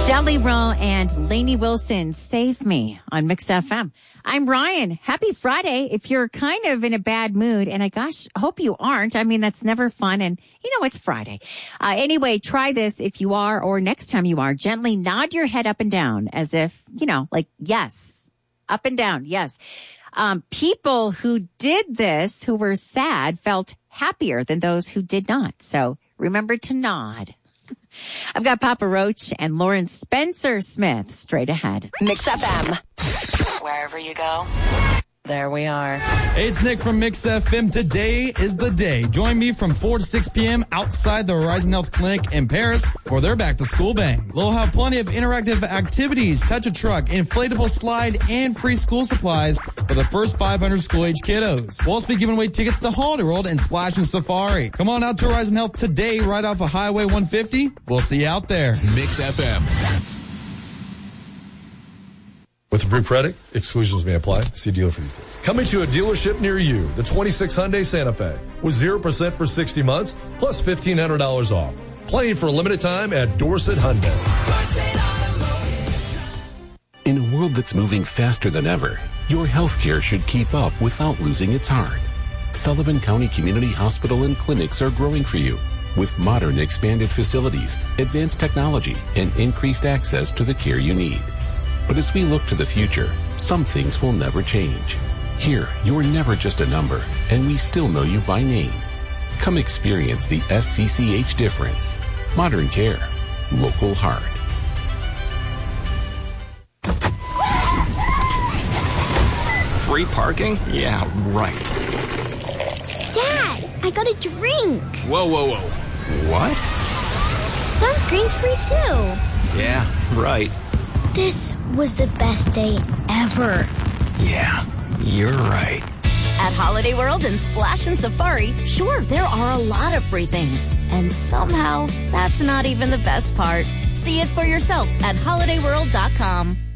Jelly Roll and Lainey Wilson, Save Me on Mix FM. I'm Ryan. Happy Friday. If you're kind of in a bad mood, and I hope you aren't. I mean, that's never fun. And, it's Friday. Anyway, try this if you are, or next time you are. Gently nod your head up and down as if, like, yes. Up and down, yes. People who did this, who were sad, felt happier than those who did not. So remember to nod. I've got Papa Roach and Lauren Spencer Smith straight ahead. Mix FM. Wherever you go, there we are. Hey, it's Nick from Mix FM. Today is the day. Join me from 4 to 6 p.m. outside the Horizon Health Clinic in Paris for their back-to-school bang. They'll have plenty of interactive activities, touch a truck, inflatable slide, and free school supplies for the first 500 school-age kiddos. We'll also be giving away tickets to Holiday World and Splash and Safari. Come on out to Horizon Health today, right off of Highway 150. We'll see you out there. Mix FM. With approved credit, exclusions may apply. See dealer for details. Coming to a dealership near you, the 26 Hyundai Santa Fe with 0% for 60 months plus $1,500 off. Playing for a limited time at Dorset Hyundai. In a world that's moving faster than ever, your healthcare should keep up without losing its heart. Sullivan County Community Hospital and clinics are growing for you with modern expanded facilities, advanced technology, and increased access to the care you need. But as we look to the future, some things will never change. Here, you're never just a number, and we still know you by name. Come experience the SCCH difference. Modern care. Local heart. Free parking? Yeah, right. Dad, I got a drink. Whoa. What? Sunscreen's free too. Yeah, right. This was the best day ever. Yeah, you're right. At Holiday World and Splash and Safari, sure, there are a lot of free things. And somehow, that's not even the best part. See it for yourself at holidayworld.com.